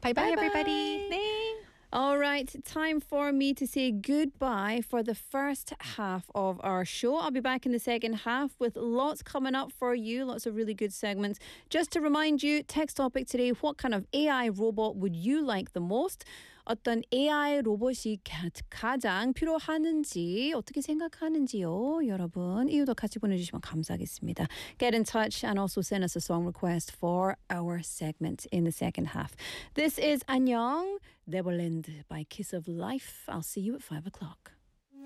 Bye, everybody. Bye-bye. 네. All right, time for me to say goodbye for the first half of our show. I'll be back in the second half with lots coming up for you, lots of really good segments. Just to remind you, text topic today, what kind of AI robot would you like the most? 어떤 AI 로봇이 가장 필요하는지 어떻게 생각하는지요, 여러분. 이유도 같이 보내주시면 감사하겠습니다. Get in touch and also send us a song request for our segment in the second half. This is 안녕, Neverland by Kiss of Life. I'll see you at 5 o'clock.